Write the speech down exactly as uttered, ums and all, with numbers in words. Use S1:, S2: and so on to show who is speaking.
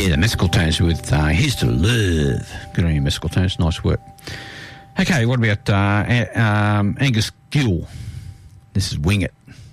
S1: Yeah, the Mescal Tones with uh, Here's to Love. Good on you, Mescal Tones. Nice work. Okay, what about uh, um, Angus Gill? This is Wing It.